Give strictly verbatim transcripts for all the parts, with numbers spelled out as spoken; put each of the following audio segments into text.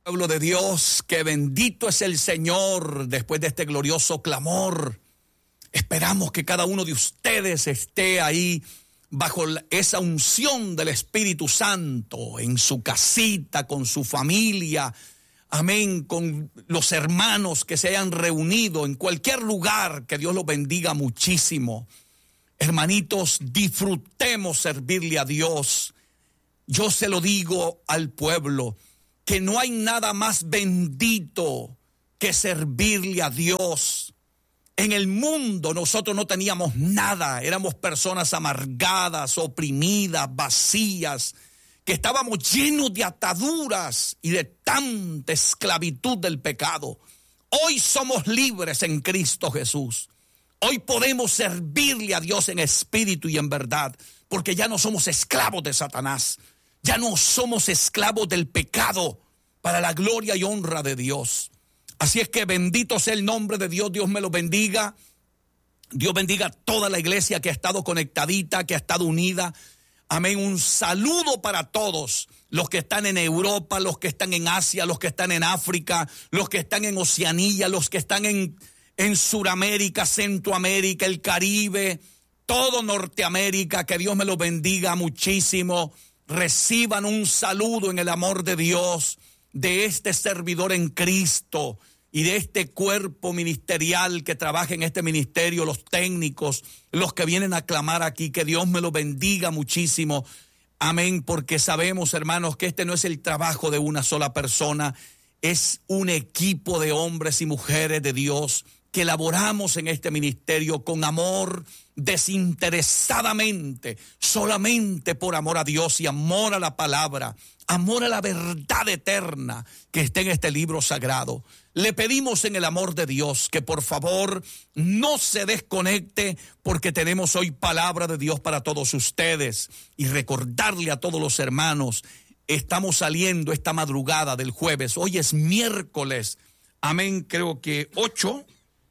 Pueblo de Dios, que bendito es el Señor después de este glorioso clamor. Esperamos que cada uno de ustedes esté ahí bajo esa unción del Espíritu Santo, en su casita, con su familia, amén, con los hermanos que se hayan reunido en cualquier lugar. Que Dios los bendiga muchísimo. Hermanitos, disfrutemos servirle a Dios. Yo se lo digo al pueblo, que no hay nada más bendito que servirle a Dios. En el mundo nosotros no teníamos nada, éramos personas amargadas, oprimidas, vacías, que estábamos llenos de ataduras y de tanta esclavitud del pecado. Hoy somos libres en Cristo Jesús. Hoy podemos servirle a Dios en espíritu y en verdad, porque ya no somos esclavos de Satanás. Ya no somos esclavos del pecado, para la gloria y honra de Dios. Así es que bendito sea el nombre de Dios. Dios me lo bendiga. Dios bendiga a toda la iglesia que ha estado conectadita, que ha estado unida. Amén. Un saludo para todos los que están en Europa, los que están en Asia, los que están en África, los que están en Oceanía, los que están en, en Suramérica, Centroamérica, el Caribe, todo Norteamérica. Que Dios me lo bendiga muchísimo. Reciban un saludo en el amor de Dios, de este servidor en Cristo y de este cuerpo ministerial que trabaja en este ministerio, los técnicos, los que vienen a clamar aquí. Que Dios me lo bendiga muchísimo. Amén, porque sabemos, hermanos, que este no es el trabajo de una sola persona, es un equipo de hombres y mujeres de Dios que laboramos en este ministerio con amor, desinteresadamente, solamente por amor a Dios y amor a la palabra, amor a la verdad eterna que está en este libro sagrado. Le pedimos en el amor de Dios que por favor no se desconecte, porque tenemos hoy palabra de Dios para todos ustedes. Y recordarle a todos los hermanos, estamos saliendo esta madrugada del jueves. Hoy es miércoles, amén, creo que ocho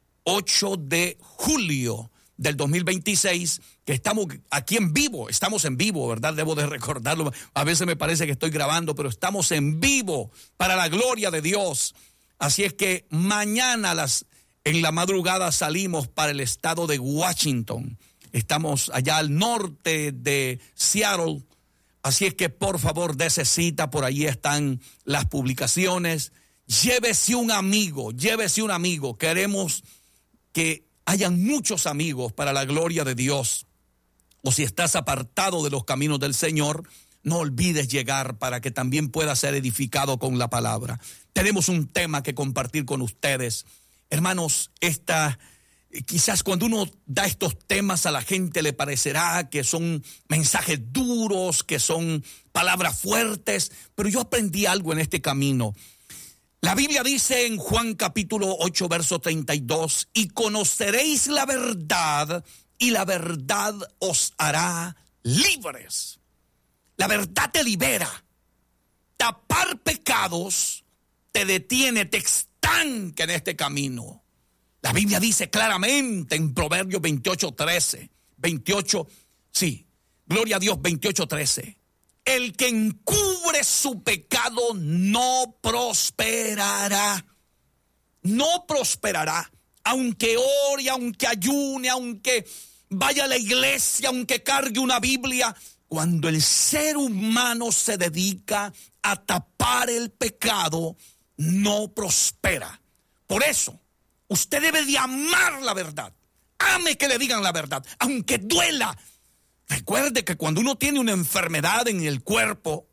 de julio del dos mil veintiséis, que estamos aquí en vivo, estamos en vivo, ¿verdad? Debo de recordarlo, a veces me parece que estoy grabando, pero estamos en vivo para la gloria de Dios. Así es que mañana las, en la madrugada salimos para el estado de Washington. Estamos allá al norte de Seattle, así es que por favor dése cita, por ahí están las publicaciones. Llévese un amigo, llévese un amigo, queremos que hayan muchos amigos para la gloria de Dios. O si estás apartado de los caminos del Señor, no olvides llegar para que también pueda ser edificado con la palabra. Tenemos un tema que compartir con ustedes. Hermanos, esta, quizás cuando uno da estos temas a la gente le parecerá que son mensajes duros, que son palabras fuertes, pero yo aprendí algo en este camino. La Biblia dice en Juan capítulo ocho, verso treinta y dos, y conoceréis la verdad, y la verdad os hará libres. La verdad te libera. Tapar pecados te detiene, te estanca en este camino. La Biblia dice claramente en Proverbios veintiocho, trece, veintiocho, sí, gloria a Dios, veintiocho, trece. El que encubre su pecado no prosperará. No prosperará. Aunque ore, aunque ayune, aunque vaya a la iglesia, aunque cargue una Biblia. Cuando el ser humano se dedica a tapar el pecado, no prospera. Por eso, usted debe de amar la verdad. Ame que le digan la verdad, aunque duela. Recuerde que cuando uno tiene una enfermedad en el cuerpo,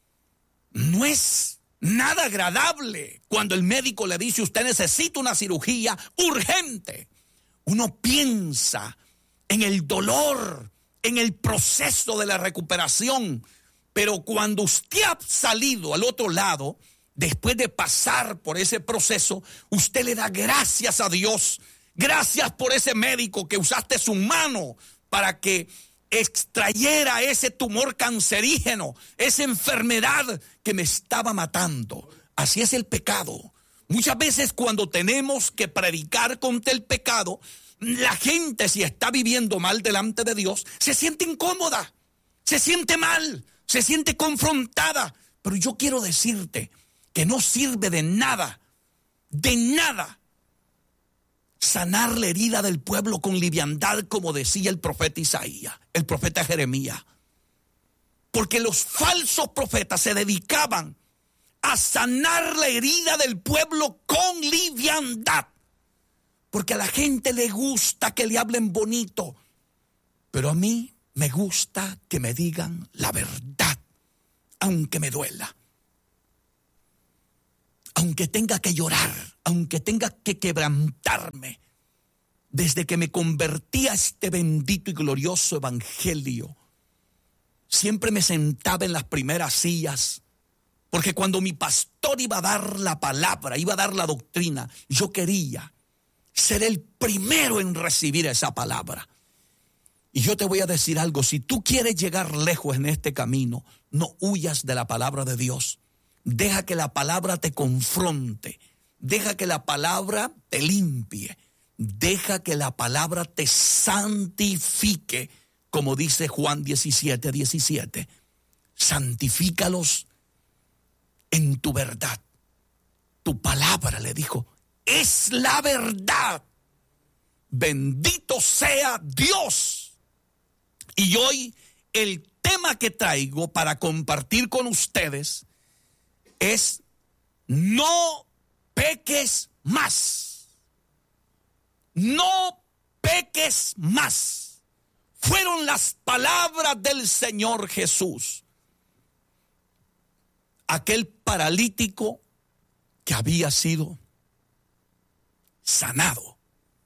no es nada agradable cuando el médico le dice usted necesita una cirugía urgente. Uno piensa en el dolor, en el proceso de la recuperación, pero cuando usted ha salido al otro lado, después de pasar por ese proceso, usted le da gracias a Dios. Gracias por ese médico que usaste su mano para que extrayera ese tumor cancerígeno, esa enfermedad que me estaba matando. Así es el pecado. Muchas veces cuando tenemos que predicar contra el pecado, la gente, si está viviendo mal delante de Dios, se siente incómoda, se siente mal, se siente confrontada. Pero yo quiero decirte que no sirve de nada, de nada, sanar la herida del pueblo con liviandad, como decía el profeta Isaías, el profeta Jeremías. Porque los falsos profetas se dedicaban a sanar la herida del pueblo con liviandad. Porque a la gente le gusta que le hablen bonito, pero a mí me gusta que me digan la verdad, aunque me duela. Aunque tenga que llorar, aunque tenga que quebrantarme. Desde que me convertí a este bendito y glorioso evangelio, siempre me sentaba en las primeras sillas, porque cuando mi pastor iba a dar la palabra, iba a dar la doctrina, yo quería ser el primero en recibir esa palabra. Y yo te voy a decir algo, si tú quieres llegar lejos en este camino, no huyas de la palabra de Dios. Deja que la palabra te confronte, deja que la palabra te limpie, deja que la palabra te santifique, como dice Juan diecisiete, diecisiete. Santifícalos en tu verdad. Tu palabra, le dijo, es la verdad. Bendito sea Dios. Y hoy el tema que traigo para compartir con ustedes es: no peques más. No peques más. Fueron las palabras del Señor Jesús. Aquel paralítico que había sido sanado.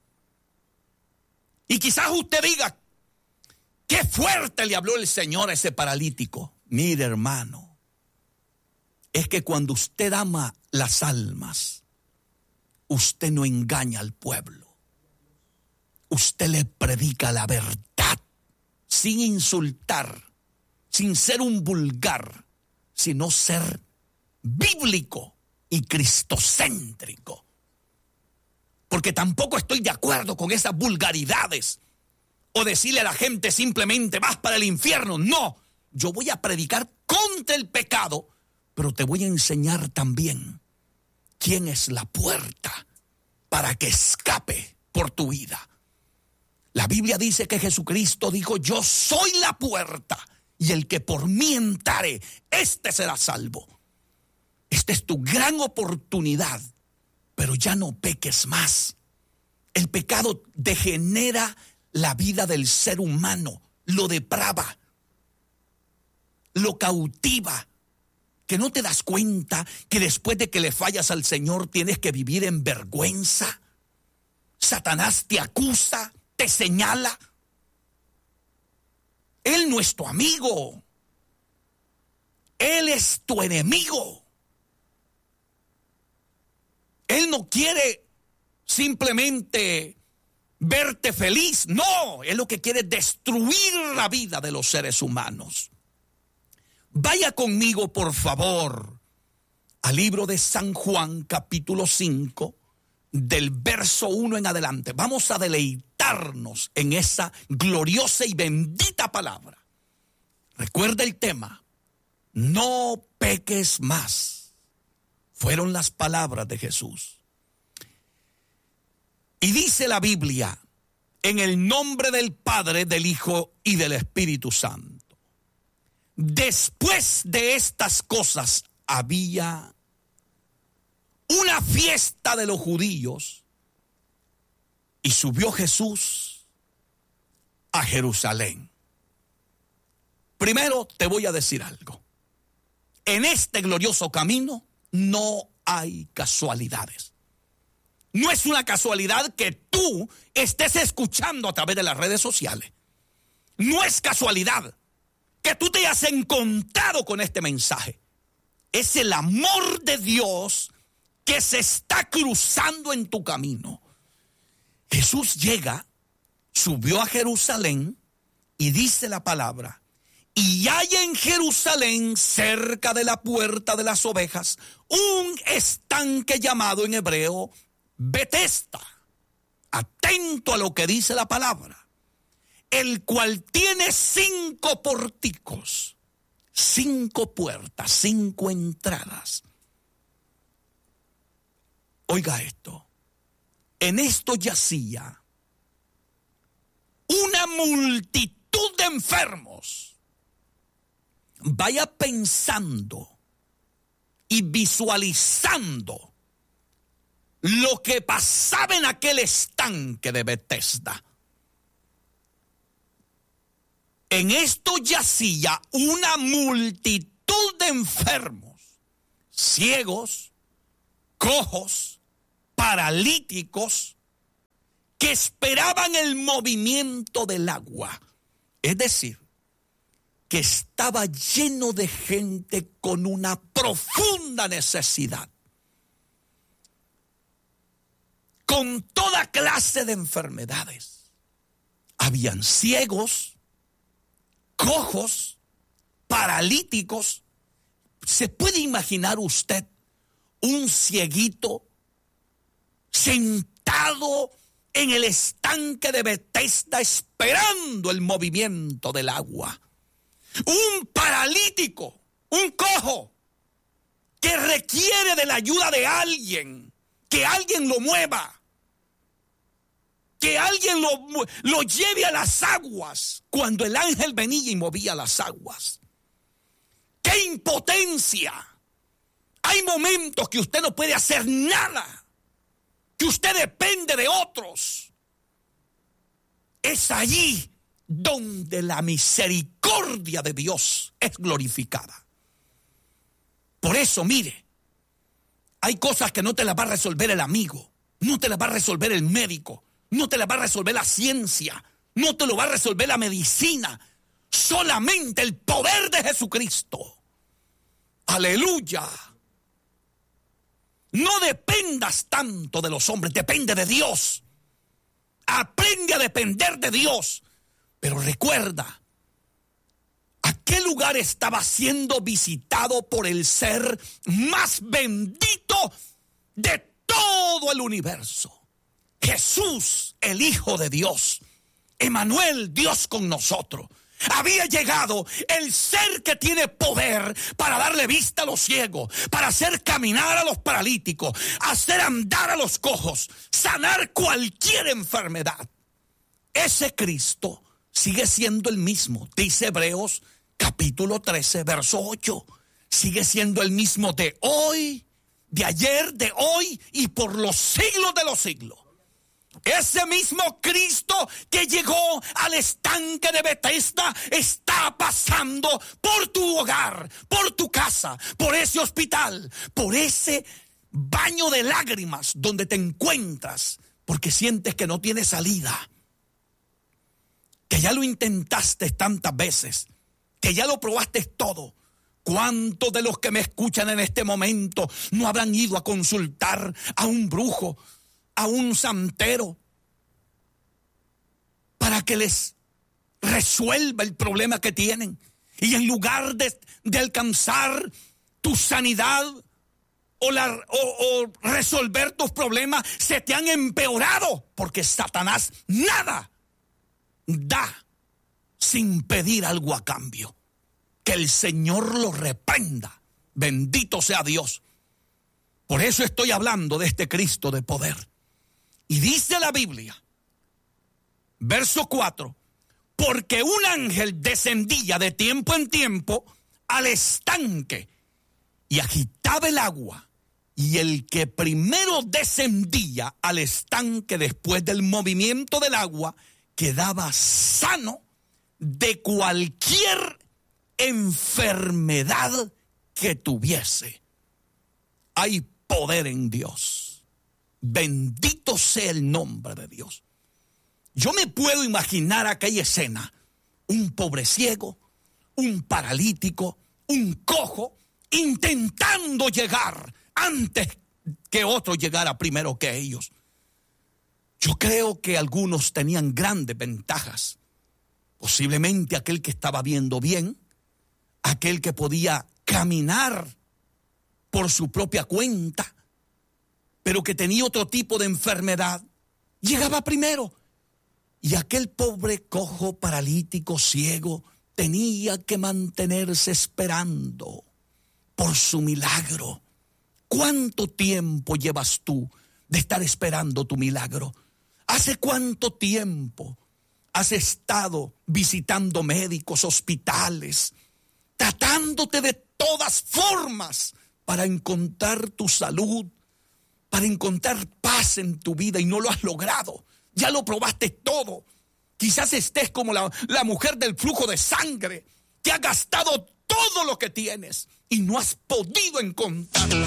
Y quizás usted diga: qué fuerte le habló el Señor a ese paralítico. Mire, hermano, es que cuando usted ama las almas, usted no engaña al pueblo. Usted le predica la verdad, sin insultar, sin ser un vulgar, sino ser bíblico y cristocéntrico. Porque tampoco estoy de acuerdo con esas vulgaridades o decirle a la gente simplemente vas para el infierno. No, yo voy a predicar contra el pecado, pero te voy a enseñar también quién es la puerta para que escape por tu vida. La Biblia dice que Jesucristo dijo: yo soy la puerta, y el que por mí entrare, este será salvo. Esta es tu gran oportunidad, pero ya no peques más. El pecado degenera la vida del ser humano, lo deprava, lo cautiva. Que no te das cuenta que después de que le fallas al Señor tienes que vivir en vergüenza. Satanás te acusa, te señala. Él no es tu amigo. Él es tu enemigo. Él no quiere simplemente verte feliz. No, él lo que quiere es destruir la vida de los seres humanos. Vaya conmigo, por favor, al libro de San Juan, capítulo cinco, del verso uno en adelante. Vamos a deleitarnos en esa gloriosa y bendita palabra. Recuerda el tema: no peques más. Fueron las palabras de Jesús. Y dice la Biblia: en el nombre del Padre, del Hijo y del Espíritu Santo. Después de estas cosas había una fiesta de los judíos y subió Jesús a Jerusalén. Primero te voy a decir algo. En este glorioso camino no hay casualidades. No es una casualidad que tú estés escuchando a través de las redes sociales. No es casualidad que tú te hayas encontrado con este mensaje. Es el amor de Dios que se está cruzando en tu camino. Jesús llega, subió a Jerusalén y dice la palabra: y hay en Jerusalén, cerca de la puerta de las ovejas, un estanque llamado en hebreo Betesda. Atento a lo que dice la palabra. El cual tiene cinco pórticos, cinco puertas, cinco entradas. Oiga esto. En esto yacía una multitud de enfermos. Vaya pensando y visualizando lo que pasaba en aquel estanque de Betesda. En esto yacía una multitud de enfermos, ciegos, cojos, paralíticos, que esperaban el movimiento del agua. Es decir, que estaba lleno de gente con una profunda necesidad, con toda clase de enfermedades. Habían ciegos, cojos, paralíticos. ¿Se puede imaginar usted un cieguito sentado en el estanque de Betesda esperando el movimiento del agua? Un paralítico, un cojo, que requiere de la ayuda de alguien, que alguien lo mueva, que alguien lo, lo lleve a las aguas, cuando el ángel venía y movía las aguas. ¡Qué impotencia! Hay momentos que usted no puede hacer nada, que usted depende de otros. Es allí donde la misericordia de Dios es glorificada. Por eso, mire, hay cosas que no te las va a resolver el amigo, no te las va a resolver el médico, no te las va a resolver la ciencia, no te lo va a resolver la medicina. Solamente el poder de Jesucristo. Aleluya. No dependas tanto de los hombres, depende de Dios. Aprende a depender de Dios. Pero recuerda, aquel lugar estaba siendo visitado por el ser más bendito de todo el universo. Jesús, el Hijo de Dios. Emmanuel, Dios con nosotros. Había llegado el ser que tiene poder para darle vista a los ciegos, para hacer caminar a los paralíticos, hacer andar a los cojos, sanar cualquier enfermedad. Ese Cristo sigue siendo el mismo, dice Hebreos capítulo trece, verso ocho. Sigue siendo el mismo de hoy, de ayer, de hoy y por los siglos de los siglos. Ese mismo Cristo que llegó al estanque de Betesda está pasando por tu hogar, por tu casa, por ese hospital, por ese baño de lágrimas donde te encuentras, porque sientes que no tienes salida, que ya lo intentaste tantas veces, que ya lo probaste todo. ¿Cuántos de los que me escuchan en este momento no habrán ido a consultar a un brujo, a un santero, para que les resuelva el problema que tienen? Y en lugar de, de alcanzar tu sanidad o, la, o, o resolver tus problemas, se te han empeorado, porque Satanás nada da sin pedir algo a cambio. Que el Señor lo reprenda. Bendito sea Dios. Por eso estoy hablando de este Cristo de poder. Y dice la Biblia, verso cuatro, porque un ángel descendía de tiempo en tiempo al estanque y agitaba el agua, y el que primero descendía al estanque después del movimiento del agua quedaba sano de cualquier enfermedad que tuviese. Hay poder en Dios. Bendito sea el nombre de Dios. Yo me puedo imaginar aquella escena. Un pobre ciego, un paralítico, un cojo, intentando llegar antes que otro llegara primero que ellos. Yo creo que algunos tenían grandes ventajas. Posiblemente aquel que estaba viendo bien, aquel que podía caminar por su propia cuenta, pero que tenía otro tipo de enfermedad, llegaba primero. Y aquel pobre cojo, paralítico, ciego, tenía que mantenerse esperando por su milagro. ¿Cuánto tiempo llevas tú de estar esperando tu milagro? ¿Hace cuánto tiempo has estado visitando médicos, hospitales, tratándote de todas formas para encontrar tu salud, para encontrar paz en tu vida y no lo has logrado? Ya lo probaste todo. Quizás estés como la, la mujer del flujo de sangre, que ha gastado todo lo que tienes y no has podido encontrar